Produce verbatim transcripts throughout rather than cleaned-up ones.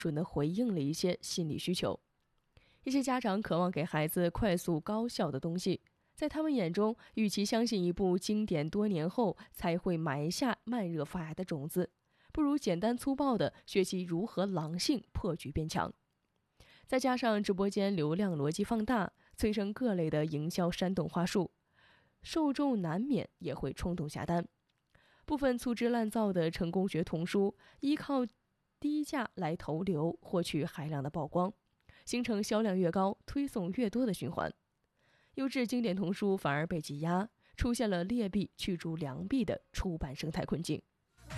准地回应了一些心理需求。一些家长渴望给孩子快速高效的东西，在他们眼中，与其相信一部经典多年后才会埋下慢热发芽的种子，不如简单粗暴地学习如何狼性破局变强。再加上直播间流量逻辑放大，催生各类的营销煽动话术，受众难免也会冲动下单。部分粗制滥造的成功学童书依靠低价来投流，获取海量的曝光，形成销量越高推送越多的循环。优质经典童书反而被挤压，出现了劣币驱逐良币的出版生态困境。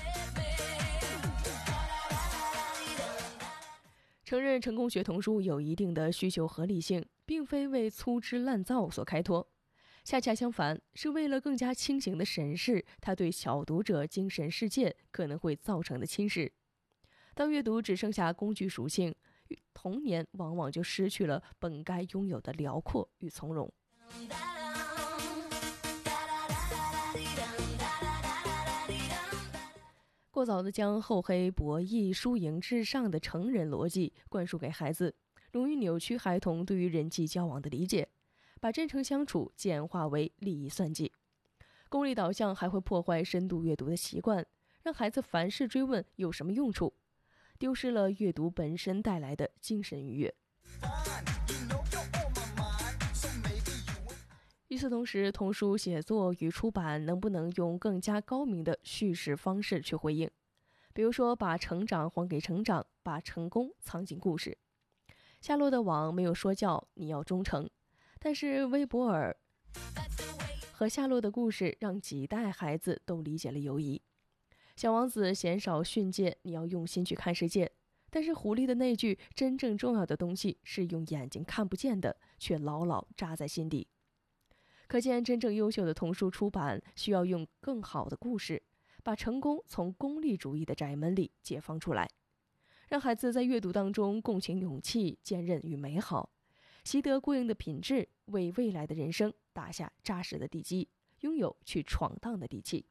承认成功学童书有一定的需求合理性，并非为粗制滥造所开脱，恰恰相反，是为了更加清醒地审视它对小读者精神世界可能会造成的侵蚀。当阅读只剩下工具属性，童年往往就失去了本该拥有的辽阔与从容。过早的将厚黑博弈、输赢至上的成人逻辑灌输给孩子，容易扭曲孩童对于人际交往的理解，把真诚相处简化为利益算计。功利导向还会破坏深度阅读的习惯，让孩子凡事追问有什么用处，丢失了阅读本身带来的精神愉悦。与此同时，童书写作与出版能不能用更加高明的叙事方式去回应？比如说，把成长还给成长，把成功藏进故事。夏洛的网没有说教你要忠诚，但是威博尔和夏洛的故事让几代孩子都理解了友谊。小王子鲜少训诫你要用心去看世界，但是狐狸的那句真正重要的东西是用眼睛看不见的，却牢牢扎在心底。可见真正优秀的童书出版需要用更好的故事，把成功从功利主义的窄门里解放出来，让孩子在阅读当中共情勇气、坚韧与美好，习得过硬的品质，为未来的人生打下扎实的地基，拥有去闯荡的底气。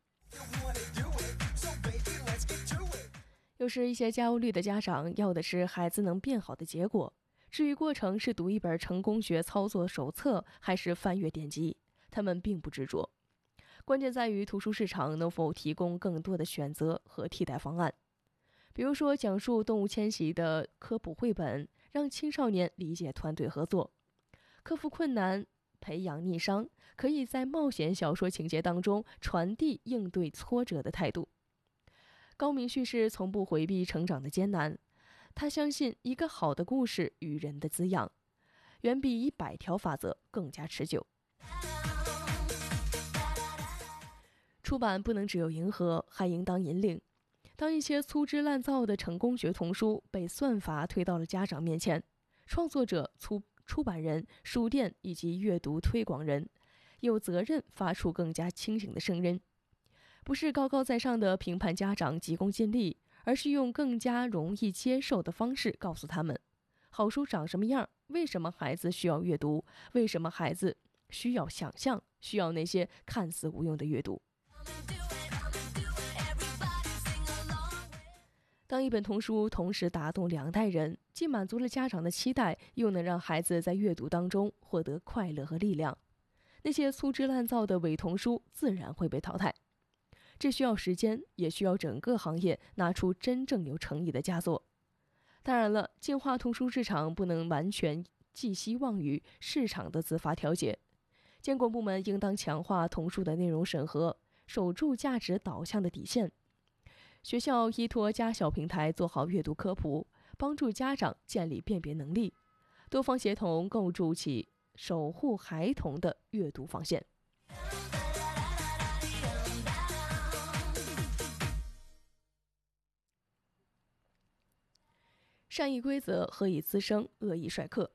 有时一些焦虑的家长要的是孩子能变好的结果，至于过程是读一本成功学操作手册还是翻阅典籍，他们并不执着。关键在于图书市场能否提供更多的选择和替代方案。比如说，讲述动物迁徙的科普绘本，让青少年理解团队合作；克服困难，培养逆商，可以在冒险小说情节当中传递应对挫折的态度。高明叙事从不回避成长的艰难，他相信一个好的故事与人的滋养，远比一百条法则更加持久。出版不能只有迎合，还应当引领。当一些粗制滥造的成功学童书被算法推到了家长面前，创作者、出出版人、书店以及阅读推广人有责任发出更加清醒的声音，不是高高在上的评判家长急功近利，而是用更加容易接受的方式告诉他们，好书长什么样，为什么孩子需要阅读，为什么孩子需要想象，需要那些看似无用的阅读。当一本童书同时打动两代人，既满足了家长的期待，又能让孩子在阅读当中获得快乐和力量，那些粗制滥造的伪童书自然会被淘汰。这需要时间，也需要整个行业拿出真正有诚意的佳作。当然了，净化童书市场不能完全寄希望于市场的自发调节，监管部门应当强化童书的内容审核，守住价值导向的底线。学校依托家小平台做好阅读科普，帮助家长建立辨别能力，多方协同构筑起守护孩童的阅读防线。善意规则何以滋生恶意帅客？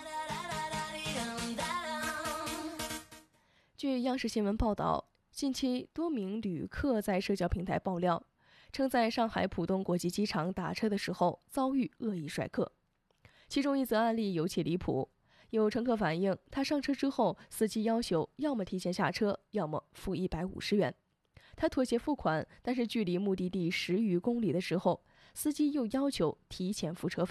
据央视新闻报道，近期多名旅客在社交平台爆料，称在上海浦东国际机场打车的时候遭遇恶意帅客。其中一则案例尤其离谱，有乘客反映，他上车之后，司机要求要么提前下车，要么付一百五十元。他妥协付款，但是距离目的地十余公里的时候， 司机又要求提前付车费。